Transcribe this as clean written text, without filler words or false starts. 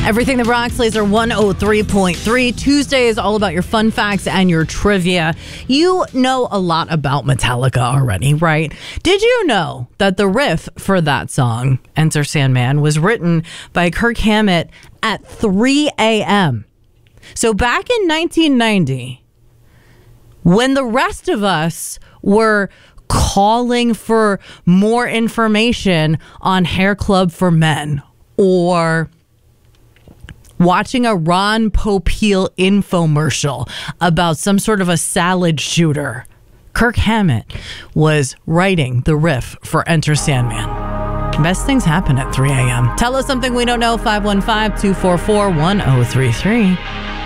Everything that rocks, Laser 103.3. Tuesday is all about your fun facts and your trivia. You know a lot about Metallica already, right? Did you know that the riff for that song, Enter Sandman, was written by Kirk Hammett at 3 a.m.? So back in 1990, when the rest of us were calling for more information on Hair Club for Men or watching a Ron Popeil infomercial about some sort of a salad shooter, Kirk Hammett was writing the riff for Enter Sandman. Best things happen at 3 a.m. Tell us something we don't know, 515-244-1033.